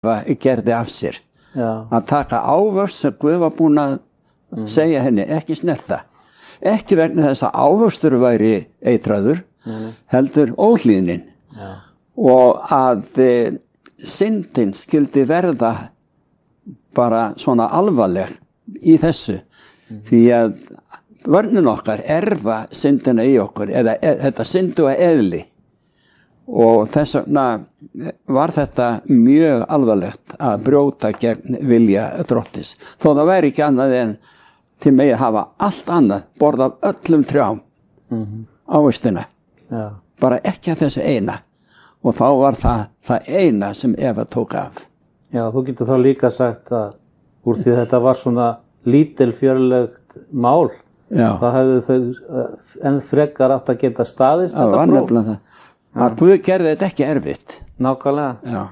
gerði af sér. Já. Að taka ávöxt sem Guð var búinn að segja henni, ekki snerta. Ekki vegna þess að ávöxtur væri eitraður, heldur óhlýðnin. Já. Og að syndin skyldi verða bara svona alvarleg í þessu. Því að börnin okkar erfa syndina í okkur, eða þetta synduga eðli. Og þess vegna var þetta mjög alvarlegt að brjóta gegn vilja Drottis. Þó það væri ekki annað en til megi hafa allt annað, borða af öllum trjám ávistina. Já. Bara ekki að þessu eina. Og þá var það eina sem Eva tók af. Já, þú getur þá líka sagt að úr því þetta var svona lítilfjörlegt mál, Já. þá hefðu þau enn frekar átt að geta staðist Það þetta var próf. nefnilega það. Að Guð gerði þetta ekki erfitt. Nákvæmlega. Já.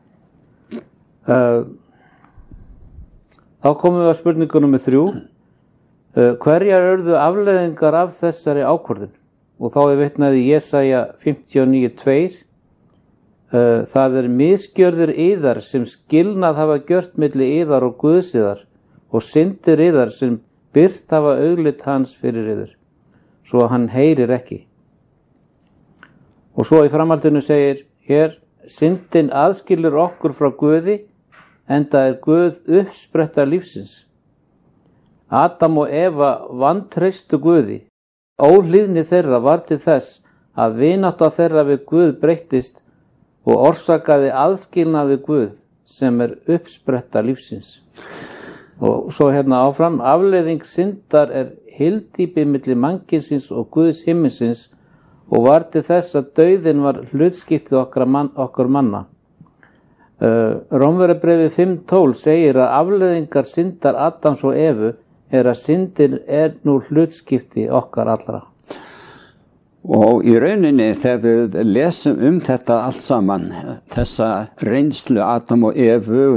Þá komum við að spurningu númer 3. Hverjar urðu afleiðingar af þessari ákvörðun? Og þá er vitnað í Jesaja 59:2. Það er misgjörðir yðar sem skilnað hafa gjört milli yðar og Guðsiðar og syndir yðar sem byrt hafa auglit hans fyrir yður, svo hann heyrir ekki. Og svo í framhaldinu segir hér, syndin aðskilur okkur frá Guði, enda er Guð uppspretta lífsins. Adam og Eva vantreystu Guði. Óhlýðni þeirra var til þess að vinátta þeirra við Guð breyttist og orsakaði aðskilnað við Guð sem er uppspretta lífsins. Og svo hérna áfram, afleiðing syndar er hyldýpi milli mannkynsins og Guðs himminsins og var til þess að dauðinn var hlutskiptið okkar manna. Rómverjabréfið 5:12 segir að afleiðingar syndar Adams og Evu er að syndin er nú hlutskipti okkar allra. Og í rauninni þegar við lesum þetta allt saman, þessa reynslu Adam og Evu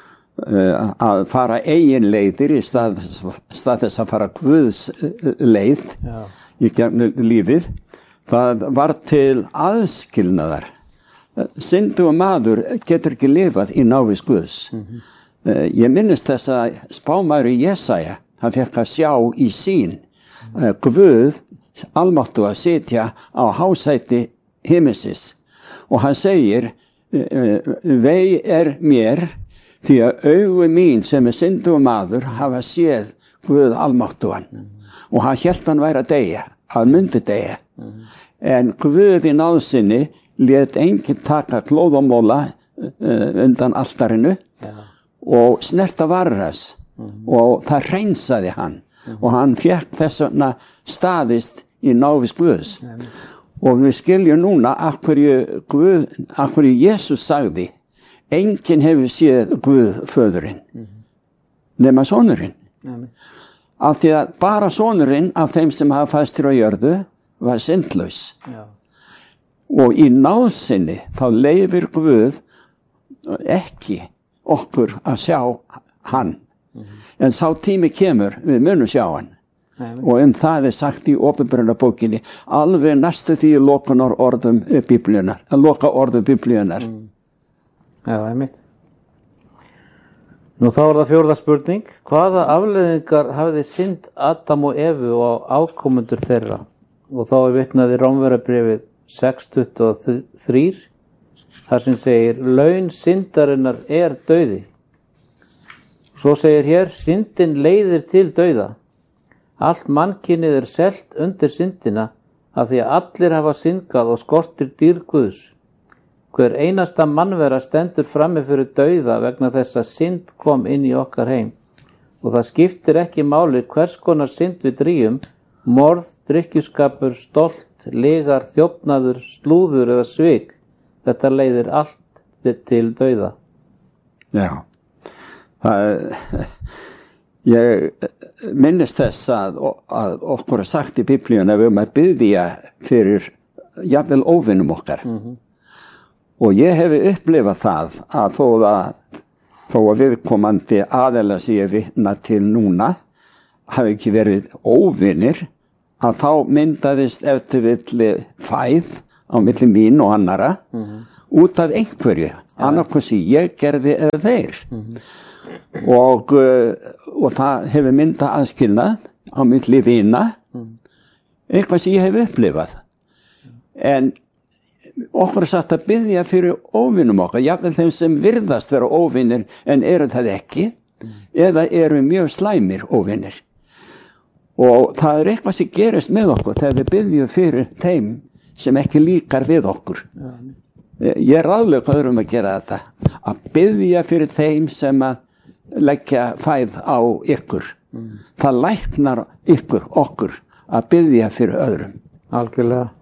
að fara eigin leiðir í stað þess að fara Guðs leið í gegnum lífið, það var til aðskilnaðar. Syndugur maður getur ekki lifað í návist Guðs. Ég minnist þess að spámaður í Jesaja, hann fekk að sjá í sýn Guð almáttuga að sitja á hásæti himminsins og hann segir, vei er mér því að augu mín sem er syndugur maður hafa séð Guð almáttugan og hann hélt hann væri að deyja, að myndi deyja. En Guð í náðsinni lét enginn taka klóðamóla undan altarinu og snerta varras og það hreinsaði hann og hann fékk þess vegna staðist í návist Guðs. Og við skiljum núna af hverju Jesús sagði, enginn hefur séð Guð föðurinn nema sonurinn. Af því að bara sonurinn af þeim sem hafa fæstir á jörðu var syndlaus. Og í náðsinni þá leyfir Guð ekki okkur að sjá hann. En sá tími kemur, við munum sjá hann. Og það er sagt í Opinberunarbókinni, alveg næstu því lokaorðum Biblíunar. Já, einmitt. Nú þá er það 4. spurning. Hvaða afleiðingar hafði synd Adam og Evu og afkomendur þeirra? Og þá er vitnað í Rómverjabréfið 6:23, þar sem segir, laun syndarinnar er dauði. Svo segir hér, syndin leiðir til dauða. Allt mannkynið er selt undir syndina af því að allir hafa syndgað og skortir dýrð Guðs. Hver einasta mannvera stendur frammi fyrir dauða vegna þess að synd kom inn í okkar heim. Og það skiptir ekki máli hvers konar synd við drýjum, morð, drykkjuskapur, stolt, lygar, þjófnaður, slúður eða svik. Þetta leiðir allt til dauða. Já, ég minnist þess að okkur er sagt í Biblíun að við erum að biðja fyrir jafnvel óvinnum okkar. Og ég hef upplifað það að þó að viðkomandi aðeila sem ég vitna til núna hafi ekki verið óvinnir, að þá myndaðist eftir villi fæð á milli mín og annara út af einhverju, annarkvæmst sem ég gerði eða þeir. Og það hefur myndað aðskilnað á milli vina, eitthvað sem ég hef upplifað. En okkur satt að biðja fyrir óvinum okkar, jafnvel þeim sem virðast vera óvinir en eru það ekki, eða eru mjög slæmir óvinir. Og það eitthvað sem gerist með okkur þegar við biðjum fyrir þeim sem ekki líkar við okkur. Ég ráðlega öðrum að gera þetta, að biðja fyrir þeim sem að leggja fæð á ykkur. Það læknar okkur að biðja fyrir öðrum. Algjörlega.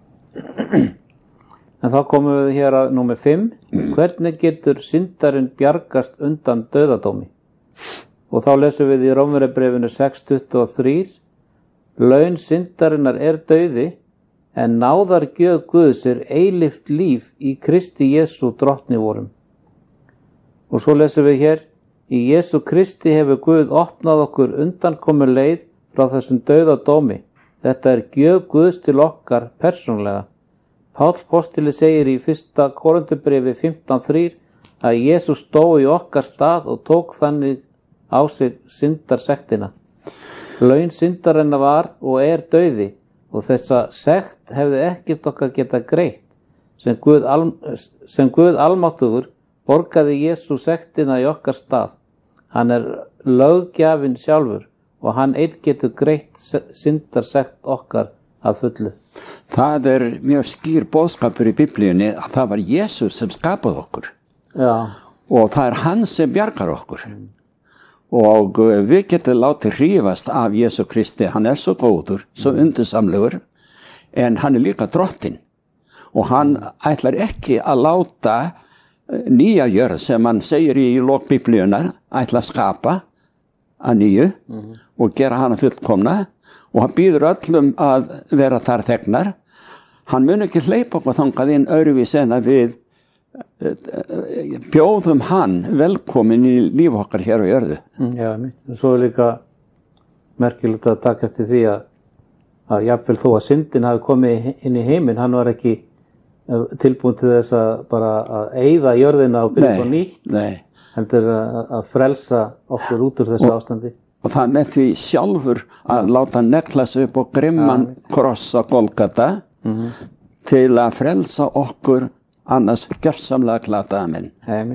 En þá komum við hér að númer 5. Hvernig getur syndarinn bjargast undan dauðadómi? Og þá lesum við í Rómverjabréfinu 6:23. Laun syndarinnar dauði, en náðargjöf Guðs eilíft líf í Kristi Jesú drottni vorum. Og svo lesum við hér, í Jesú Kristi hefur Guð opnað okkur undankomu leið frá þessum dauðadómi. Þetta gjöf Guðs til okkar persónlega. Páll postili segir í 1. Korinthubréfi 15:3 að Jesús stóð í okkar stað og tók þannig á sig syndarsektina. Laun syndarinnar var og dauði, og þessa sekt hefði ekkert okkar geta greitt, sem Guð almáttugur borgaði Jesú sektina í okkar stað. Hann löggjafinn sjálfur og hann einn getur greitt syndarsekt okkar að fullu. Það mjög skýr boðskapur í Biblíunni að það var Jesús sem skapaði okkur. Já. Og það hann sem bjargar okkur. Og við getum látið hrífast af Jesú Kristi, hann svo góður, svo undursamlegur, en hann líka drottinn. Og hann ætlar ekki að láta nýja jörð sem hann segir í lok Biblíunnar, ætla að skapa að nýju og gera hana fullkomna, og hann býður öllum að vera þar þegnar. Hann mun ekki hleypa okkur þangað inn öðruvís en að við bjóðum hann velkomin í líf okkar hér á jörðu. Já, svo líka merkilegt að taka eftir því að jafnvel þó að syndin hafi komið inn í heiminn, hann var ekki tilbúin til þess að bara að eyða jörðina og byrja á nýtt, heldur að frelsa okkur út úr þessu ástandi. Og það með því sjálfur að láta negla sig upp og grimman kross á Golgata til að frelsa okkur annars gjörsamlega glataða menn.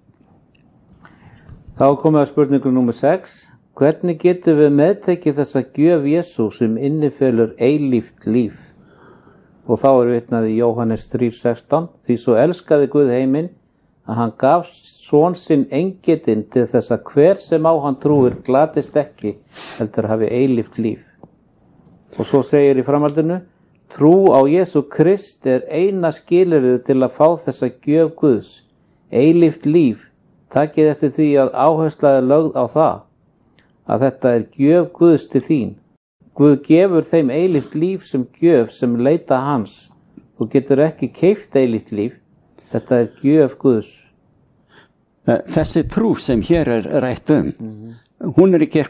Þá komum við að spurningu númer 6. Hvernig getum við meðtekið þessa gjöf Jesú sem innifelur eilíft líf? Og þá vitnað í Jóhannes 3:16. Því svo elskaði Guð heiminn að hann gaf son sinn eingetinn til þess að hver sem á hann trúir glatist ekki, heldur hafi eilíft líf. Og svo segir í framhaldinu, trú á Jesú Krist eina skilyrðið til að fá þessa gjöf Guðs, eilíft líf. Takið eftir því að áhersla lögð á það, að þetta gjöf Guðs til þín. Guð gefur þeim eilíft líf sem gjöf sem leita hans. Þú getur ekki keypt eilíft líf, þetta gjöf Guðs. Þessi trú sem hér rætt hún ekki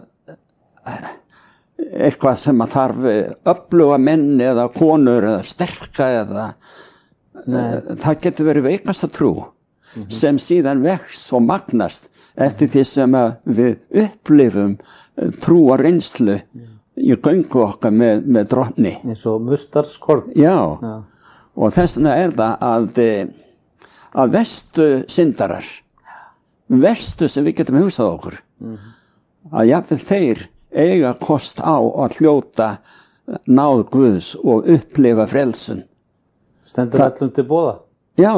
eitthvað sem að þarf öfluga menn eða konur eða sterka eða það getur verið veikasta trú sem síðan vex og magnast eftir því sem við upplifum trú og reynslu í göngu okkar með drottni. Eins og mustardskorn. Já, og þess vegna það að verstu syndarar, verstu sem við getum hugsað okkur, að jafnvel þeir eiga kost á að hljóta náð Guðs og upplifa frelsun. Stendur öllum til boða? Já.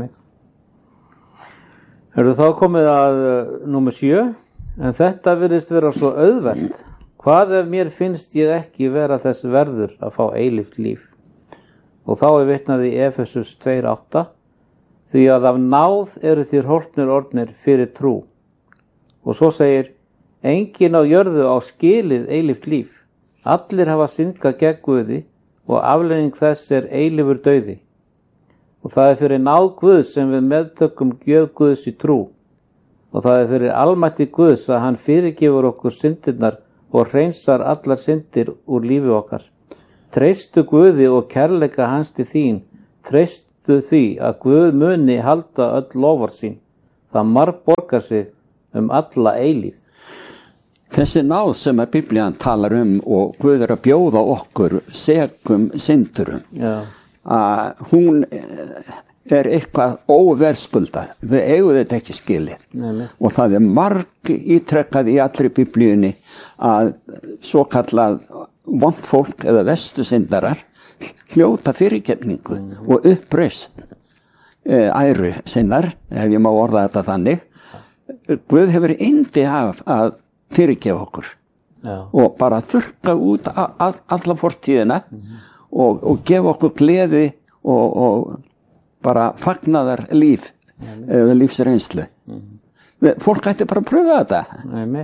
Þá komið að númer 7, en þetta virðist vera svo auðvelt. Hvað ef mér finnst ég ekki vera þess verður að fá eilíft líf? Og þá vitnað í Efesus 2:8, því að af náð eru þér hólpnir orðnir fyrir trú. Og svo segir, enginn á jörðu á skilið eilíft líf. Allir hafa syndgað gegn Guði og afleiðing þess eilífur dauði. Og það fyrir náð Guðs sem við meðtökum gjöf Guðs í trú. Og það fyrir almætti Guðs að hann fyrirgefur okkur syndirnar og hreinsar allar syndir úr lífi okkar. Treystu Guði og kærleika hans til þín. Treystu treystu því að Guð muni halda öll lofar sín. Það margborgar sig alla eilífð. Þessi náð sem að Biblían talar og Guð að bjóða okkur segum syndurum, að hún eitthvað óverðskuldað. Við eigum þetta ekki skilið. Og það marg ítrekkað í allri Biblíunni að svo kallað vont fólk eða vestusyndarar hljóta fyrirgefningu og uppreisn æru sinnar, ef ég má orða þetta þannig. Guð hefur yndi af að fyrirgefa okkur og bara þurrka út alla fortíðina og gefa okkur gleði og bara fagnaðar líf eða lífsreynslu. Fólk ætti bara að pröfa þetta.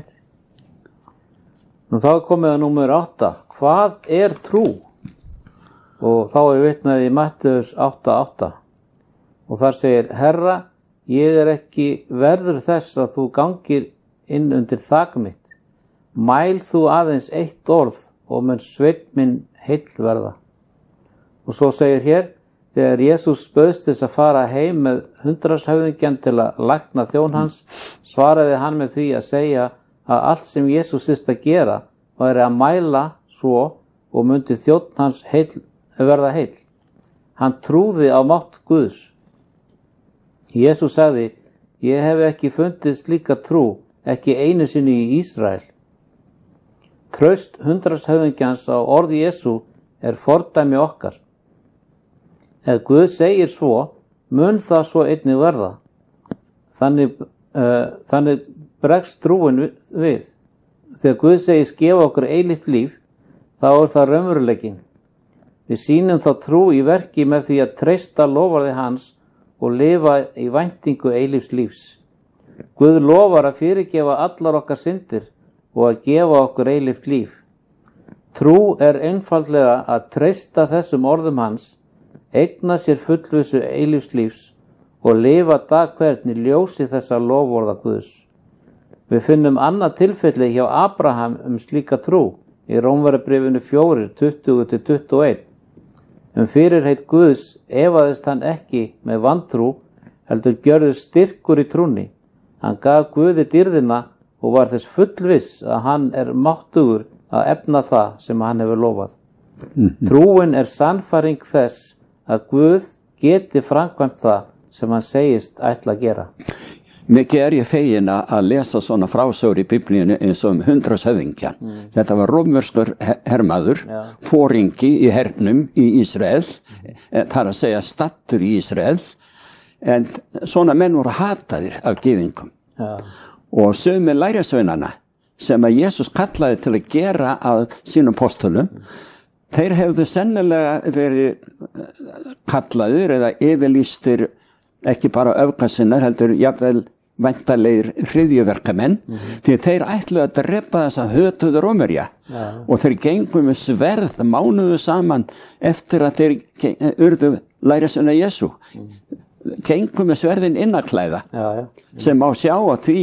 Nú þá komið að númer 8. Hvað er trú? Og þá vitnað í Mattheus 8:8 og þar segir: Herra, ég ekki verður þess að þú gangir inn undir þak mitt. Mæl þú aðeins eitt orð og mun sveinn minn heill verða. Og svo segir hér: þegar Jesús bauðst þess að fara heim með 100 höfðingjan til að lækna þjón hans, svaraði hann með því að segja að allt sem Jesús þyrfti að gera væri að mæla svo og mundi þjónn hans verða heill. Hann trúði á mátt Guðs. Jesús sagði: ég hef ekki fundið slíka trú, ekki einu sinni í Ísrael. Traust 100 höfðingjans á orði Jesú fordæmi okkar. Ef Guð segir svo, mun það svo einnig verða. Þannig bregst trúin við. Þegar Guð segir gefa okkur eilíft líf, þá það raunveruleikinn. Við sýnum þá trú í verki með því að treysta loforði hans og lifa í væntingu eilífs lífs. Guð lofar að fyrirgefa allar okkar syndir og að gefa okkur eilíft líf. Trú einfaldlega að treysta þessum orðum hans, eigna sér fullvissu eilífs lífs og lifa dag hvern í ljósi þessa loforða Guðs. Við finnum annað tilfelli hjá Abraham slíka trú í Rómverjabréfinu 4:20-21. Fyrirheit Guðs efaðist hann ekki með vantrú, heldur gjörðist styrkur í trúnni. Hann gaf Guði dýrðina og var þess fullviss að hann máttugur að efna það sem hann hefur lofað. Trúin sannfæring þess að Guð geti framkvæmt það sem hann segist ætla að gera. Mikið ég fegin að lesa svona frásögur í Biblíunni eins og 100 höfðingjan. Þetta var rómverskur hermaður, foringi í hernum í Ísrael, þar að segja stattur í Ísrael, en svona menn voru hataðir af gyðingum. Og sumir lærisveinanna sem að Jesús kallaði til að gera að sínum postulum, þeir hefðu sennilega verið kallaðir eða yfirlýstir ekki bara öfgasinnar, heldur jafnvel væntanlegir hryðjuverkamenn, því þeir ætluðu að drepa þessa hötuðu Rómverja og þeir gengu með sverð mánuðu saman eftir að þeir urðu lærisveina Jesú. Gengu með sverðin innaklæða sem má sjá á því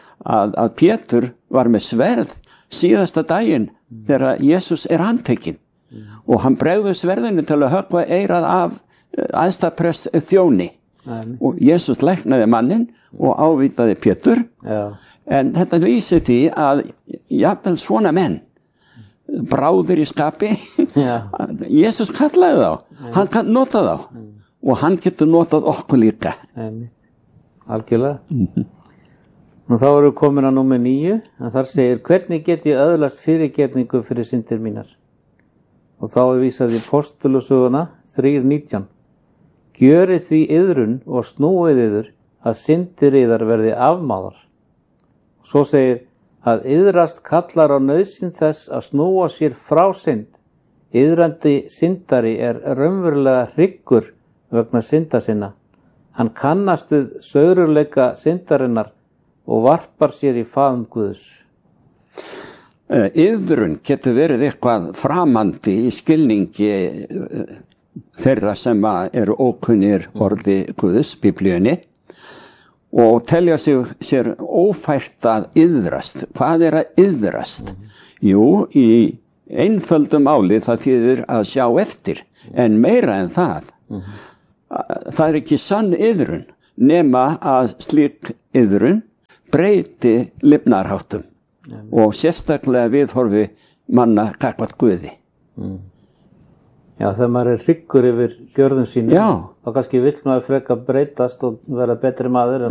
að Pétur var með sverð síðasta daginn þegar Jesús handtekinn og hann bregður sverðinu til að höggva eyrað af æðstaprest þjóni. Og Jesús læknaði mannin og ávítaði Pétur. En þetta lýsir því að jafnvel svona menn bráðir í skapi Jesús kallaði þá, hann kann nota þá og hann getur notað okkur líka. Algjörlega. Nú þá erum við komin að númer 9, en þar segir: hvernig get ég öðlast fyrirgefningu fyrir syndir mínar? Og þá vísað í Postulusöguna 3:19. Gjörið því iðrun og snúið yður að syndir yðar verði afmáðar. Svo segir að iðrast kallar á nauðsyn þess að snúa sér frá synd. Iðrandi syndari raunverulega hryggur vegna synda sinna. Hann kannast við saururleika syndarinnar og varpar sér í faðm Guðs. Iðrun getur verið eitthvað framandi í skilningi þeirra sem eru ókunnir orði Guðs, Biblíunni, og telja sér ófært að iðrast. Hvað að iðrast? Jú, í einföldum máli það þýðir að sjá eftir, en meira en það. það er ekki sann iðrun nema að slík iðrun breyti lifnaðarháttum og sérstaklega viðhorfi manna gagnvart Guði. Já, þegar maður er hryggur yfir gjörðum sínum, þá kannski vill maður frekar breytast og vera betri maður.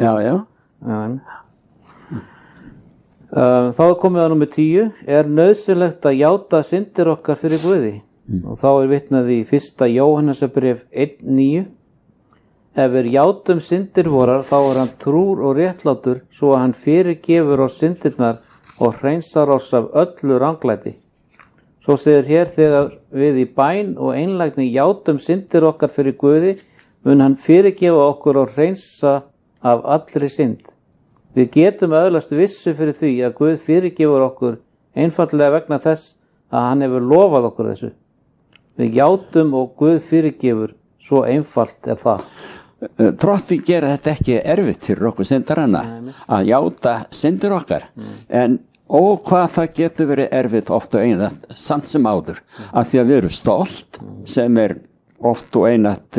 Þá er komið að númer 10, er nauðsynlegt að játa syndir okkar fyrir Guði. Og þá er vitnað í 1. Jóhannesarbréf 1:9. Ef við játum syndir vorar, þá er hann trúr og réttlátur, svo að hann fyrirgefur oss syndirnar og hreinsar oss af öllu ranglæti. Svo segir hér, þegar við í bæn og einlægni játum syndir okkar fyrir Guði, mun hann fyrirgefa okkur og hreinsa af allri synd. Við getum öðlast vissu fyrir því að Guð fyrirgefur okkur einfaldlega vegna þess að hann hefur lofað okkur þessu. Við játum og Guð fyrirgefur, svo einfalt er það. Drottinn gerir þetta ekki erfitt fyrir okkur syndarana að játa syndir okkar, en hvað það getur verið erfitt oft og einatt, samt sem áður, af því að við erum stolt, sem er oft og einatt,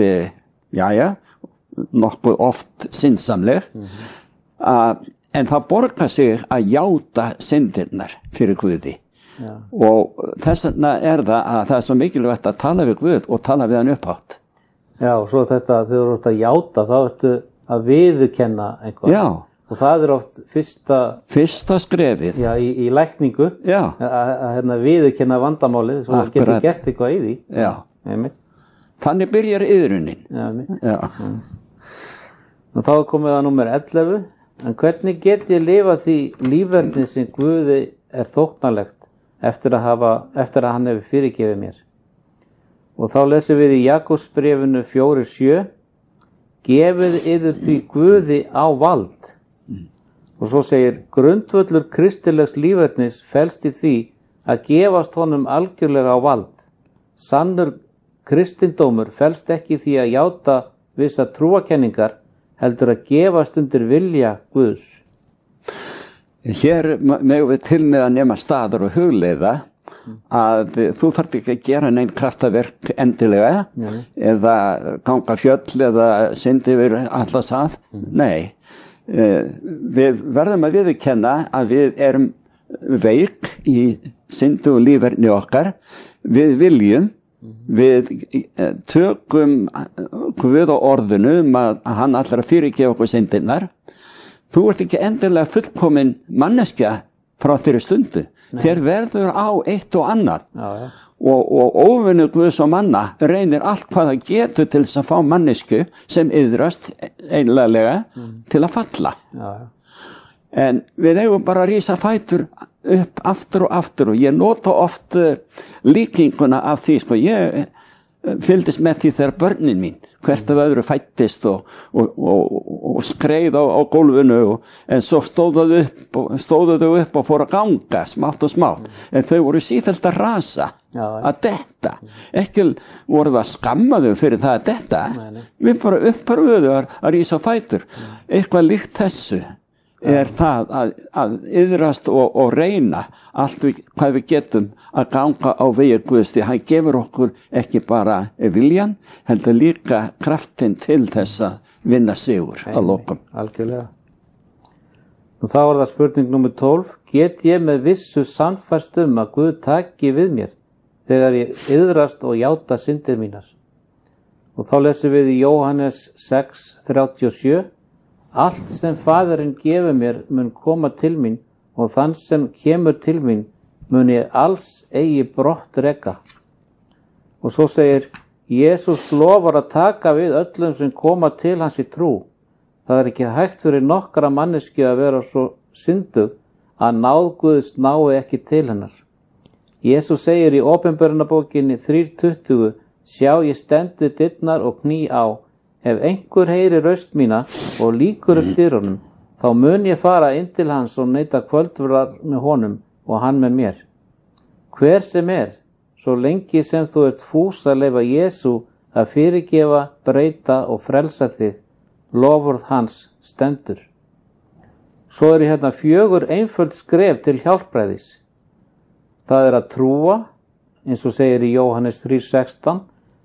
nokkuð oft syndsamleg, en það borgar sig að játa syndirnar fyrir Guði. Og þess vegna er það er svo mikilvægt að tala við Guð og tala við hann upphátt. Já, og svo þetta, þegar þú ert að játa, þá ertu að viðurkenna eitthvað. Já. Og það er oft fyrsta skrefið. Já, í lækningu. Já. Að viðurkenna vandamálið, svo að geta gert eitthvað í því. Já. Þannig byrjar iðrunin. Já. Og þá er komið að númer 11. En hvernig get ég lifað því lífverðni sem Guði er þóknanlegt eftir að hann hefur fyrirgefið mér? Og þá lesum við í Jakobsbréfinu 4:7. Gefið yður því Guði á vald. Og svo segir, grundvöllur kristilegs lífverðnis felst í því að gefast honum algjörlega á vald. Sannur kristindómur felst ekki í því að játa vissa trúakenningar, heldur að gefast undir vilja Guðs. Hér megum við til með að nema staðar og hugleiða að þú þarft ekki að gera neinn kraftaverk endilega eða ganga fjöll eða syndi yfir allas af. Nei. Við verðum að viðurkenna að við erum veik í syndu og lífverðni okkar. Við viljum, við tökum Guð á orðinu að hann ætlar að fyrirgefa okkur syndirnar. Þú ert ekki endilega fullkomin manneskja frá þeirri stundu. Þér verður á eitt og annað. Og óvinur Guðs og manna reynir allt hvað það getur til þess að fá mannesku sem iðrast einlega til að falla. En við eigum bara að rísa fætur upp aftur og ég nota oft líkinguna af því, ég fylgdist með því þegar börnin mín hvert af öðru fættist og skreið á gólfinu en svo stóðu þau upp og fóru að ganga smátt og smátt, en þau voru sífellt að rasa að detta, ekki voru við að skamma þau fyrir það að detta, við bara upparöðu að rísa fætur. Eitthvað líkt þessu er það að iðrast og reyna allt hvað við getum að ganga á vegi Guðs, því hann gefur okkur ekki bara viljan, heldur líka kraftinn til þess að vinna sigur að lokum. Algjörlega. Og þá er það spurning númer 12. Get ég með vissu sannfærst að Guð taki við mér þegar ég iðrast og játa syndir mínar? Og þá lesum við í Jóhannes 6:37. Allt sem Faðirinn gefur mér mun koma til mín og þann sem kemur til mín mun ég alls eigi brott reka. Og svo segir, Jesús lofar að taka við öllum sem koma til hans í trú. Það er ekki hægt fyrir nokkra manneskju að vera svo syndug að náð Guðs nái ekki til hennar. Jesús segir í Opinberunarbókinni 3:20, sjá ég stend við dyrnar og kný á. Ef einhver heyrir raust mína og lýkur upp dyrunum, þá mun ég fara inn til hans og neita kvöldverðar með honum og hann með mér. Hver sem svo lengi sem þú ert fús að leyfa Jesú að fyrirgefa, breyta og frelsa þig, lofurð hans stendur. Svo eru hérna 4 einföld skref til hjálpræðis. Það er að trúa, eins og segir í Jóhannes 3:16,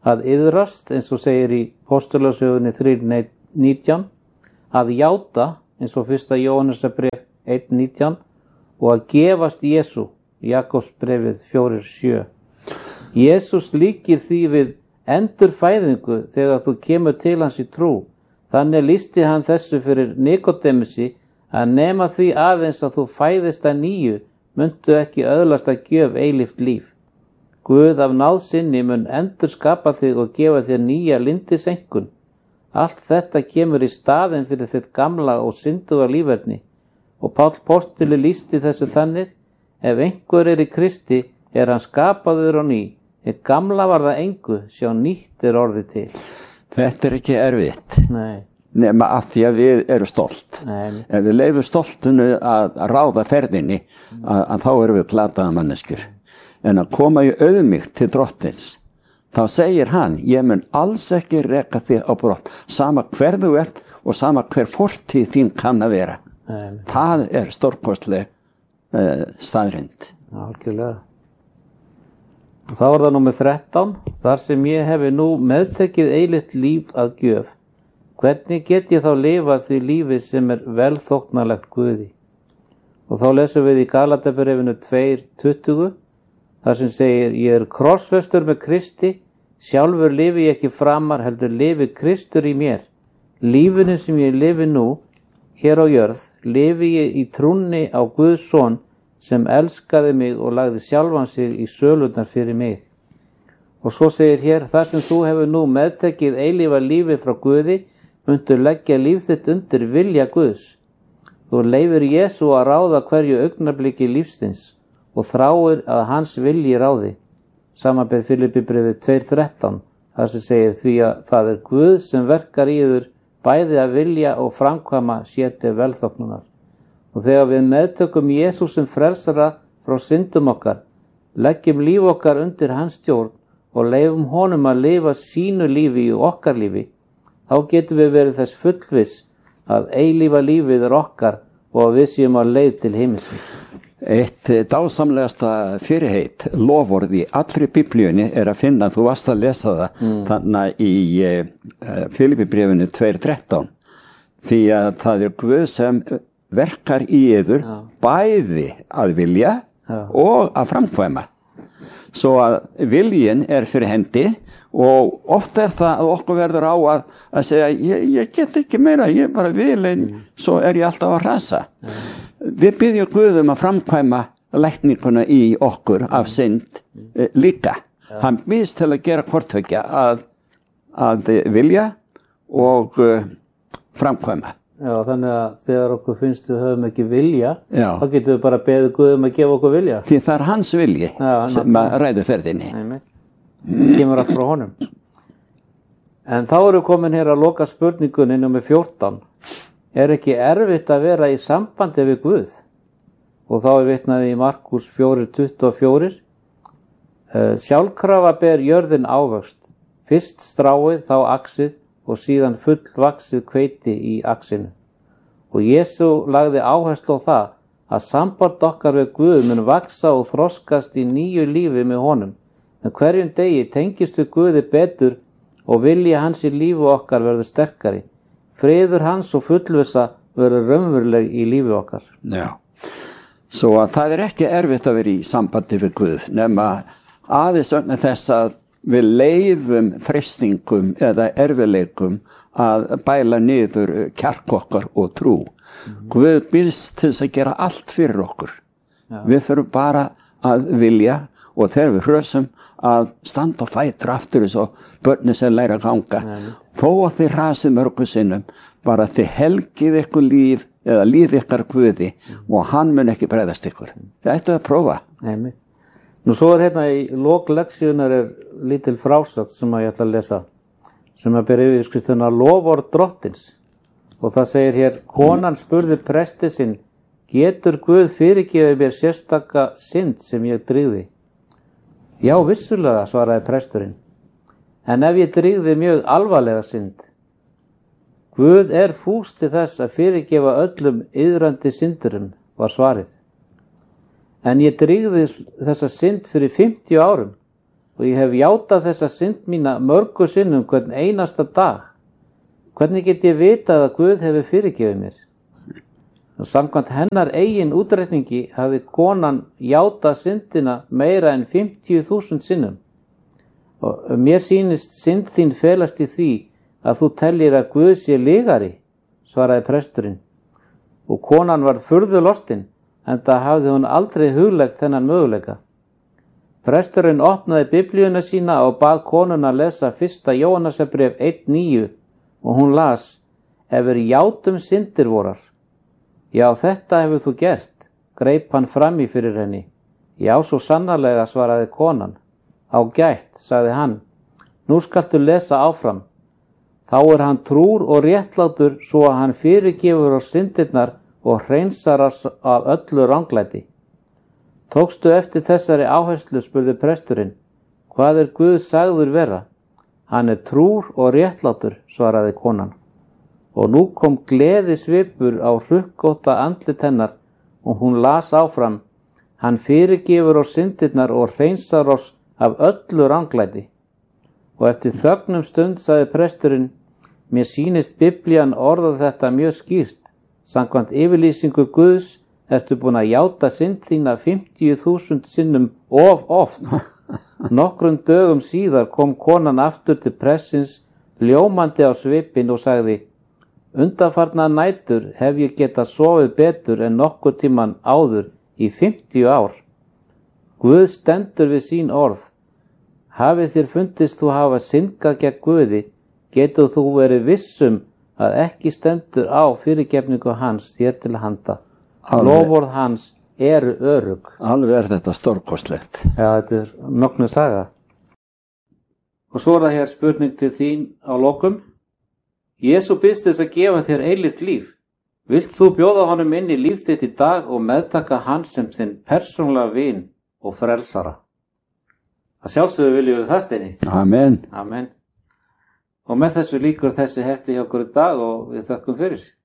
að iðrast, eins og segir í Postulasögunni 3:19, að játa, eins og 1. Jóhannesarbréf 1:19, og að gefast Jesú, Jakobsbréfið 4:7. Jesús líkir því við endurfæðingu þegar þú kemur til hans í trú. Þannig lýsti hann þessu fyrir Nikodémusi að nema því aðeins að þú fæðist að nýju, muntu ekki öðlast að gjöf eilíft líf. Guð af náð sinni mun endur skapa þig og gefa þér nýja lindisenkun. Allt þetta kemur í staðinn fyrir þitt gamla og synduga líferni. Og Páll postuli lýsti þessu þannig: ef einhver í Kristi hann skapaður á ný. Hið gamla var það engu, sjá nýtt orðið til. Þetta ekki erfitt. Nei. Nema að því að við erum stolt. Nei. Ef við leifum stoltinu að ráða ferðinni, að þá erum við plataða manneskjur. En að koma í auðmýkt til drottins, þá segir hann: ég mun alls ekki reka þig á brott, sama hver þú ert og sama hver fortíð þín kann að vera. Nei. Það stórkostleg staðrind. Algjörlega. Og þá það númer 13, þar sem ég hefi nú meðtekið eilíft líf að gjöf. Hvernig get ég þá lifað því lífi sem velþóknarlegt Guði? Og þá lesum við í Galatabréfinu 2:20, þar sem segir: ég krossfestur með Kristi, sjálfur lifi ég ekki framar, heldur lifi Kristur í mér. Lífinu sem ég lifi nú, hér á jörð, lifi ég í trúnni á Guðs son, sem elskaði mig og lagði sjálfan sig í sölurnar fyrir mig. Og svo segir hér: þar sem þú hefur nú meðtekið eilífa lífi frá Guði, muntu leggja líf þitt undir vilja Guðs. Þú leifir Jesú að ráða hverju augnabliki lífsins og þráir að hans vilji ráði. Samanber Filippibréfið 2:13, þar sem segir: því að það Guð sem verkar í yður bæði að vilja og framkvæma sér til velþóknunar. Og þegar við meðtökum Jesú sem frelsara frá syndum okkar, leggjum líf okkar undir hans stjórn og leifum honum að lifa sínu lífi í okkar lífi, þá getum við verið þess fullviss að eilífa lífið okkar og að við séum á leið til himmisins. Eitt dásamlegasta fyrirheit, loforð í allri Biblíunni að finna, þú varst að lesa það þannig í Filippibréfinu 2:13, því að það Guð sem verkar í yður bæði að vilja og að framkvæma. Svo að viljin fyrir hendi, og oft það að okkur verður á að segja: ég get ekki meira, ég bara vil, en svo ég alltaf að rasa. Við byggjum Guðum að framkvæma lækninguna í okkur af synd líka. Hann býðst til að gera hvortveggja, að vilja og framkvæma. Já, þannig að þegar okkur finnst við höfum ekki vilja, þá getum við bara beðið Guðum að gefa okkur vilja. Því það hans vilji sem ræður ferðinni. Kemur allt frá honum. En þá erum við komin hér að loka spurningunni nummer 14. Ekki erfitt að vera í sambandi við Guð? Og þá vitnað í Markús 4:24. Sjálfkrafa ber jörðin ávöxt, fyrst stráið, þá axið og síðan fullvaxið hveiti í axinu. Og Jesú lagði áherslu á það að samband okkar við Guð mun vaxa og þroskast í nýju lífi með honum. En hverjum degi tengist við Guði betur og vilji hans í lífi okkar verður sterkari. Friður hans og fullvissa verður raunveruleg í lífi okkar. Já, svo að það ekki erfitt að vera í sambandi við Guð, nema aðeins vegna þess að við leifum freistingum eða erfileikum að bæla niður kjark okkar og trú. Guð býðst til þess að gera allt fyrir okkur. Við þurfum bara að vilja, og þegar við hrösum að standa og fætur aftur eins og börni sem læra að ganga. Þó að þið rasið mörgum sinnum, bara þið helgið ykkur líf eða líf ykkar Guði og hann mun ekki bregðast ykkur. Það ættu að prófa. Einmitt. Nú svo hérna í lok leksíunar lítil frásögn sem ég ætla að lesa, sem ber yfirskriftina Loforð drottins. Og það segir hér: konan spurði presti sinn: getur Guð fyrirgefið mér sérstaka synd sem ég drýgði? Já, vissulega, svaraði presturinn. En ef ég drýgði mjög alvarlega synd? Guð fús til þess að fyrirgefa öllum iðrandi syndurum, var svarið. En ég drýgði þessa synd fyrir 50 árum. og ég hef játað þessa synd mína mörgu sinnum hvern einasta dag. Hvernig get ég vitað að Guð hefur fyrirgefið mér? Og samkvæmt hennar eigin útreikningi hafði konan játað syndina meira en 50.000 sinnum. Og mér sýnist synd þín felast í því að þú tellir að Guð sé lygari, svaraði presturinn. Og konan var furðu lostin, enda hafði hún aldrei hugleitt þennan möguleika. Presturinn opnaði biblíuna sína og bað konuna að lesa 1. Jóhannesarbréf 1:9 og hún las: Ef játum syndir vorar. Já, þetta hefur þú gert, greip hann fram í fyrir henni. Já, svo sannarlega, svaraði konan. Ágætt, sagði hann. Nú skaltu lesa áfram. Þá hann trúr og réttlátur svo að hann fyrirgefur á syndirnar og hreinsar af öllu ranglæti. Tókstu eftir þessari áherslu, spurði presturinn. Hvað Guð sagður vera? Hann trúr og réttlátur, svaraði konan. Og nú kom gleðisvipur á hrukkótta andlit hennar og hún las áfram: Hann fyrirgefur á syndirnar og hreinsar oss af öllu ranglæti. Og eftir þögnum stund sagði presturinn: Mér sýnist Biblían orða þetta mjög skýrt. Samkvæmt yfirlýsingu Guðs ertu búin að játa synd þína 50.000 sinnum of oft. Nokkrum dögum síðar kom konan aftur til prestsins ljómandi á svipinn og sagði: Undanfarna nætur hef ég getað sofið betur en nokkur tíman áður í 50 ár. Guð stendur við sín orð. Hafið þér fundist þú hafa syndgað gegn Guði, getur þú verið vissum að ekki stendur á fyrirgefningu hans þér til handa. Loforð hans eru örugg. Alveg þetta stórkostlegt. Já, þetta mögnuð saga. Og svo það hér spurning til þín á lokum. Jesú biðst þess að gefa þér eilíft líf. Vilt þú bjóða honum inn í líf þitt í dag og meðtaka hans sem þinn persónulega vin og frelsara? Að sjálfsögðu viljum við það, Steini. Amen. Amen. Og með þessu lýkur þessi hefti hjá okkur í dag og við þökkum fyrir.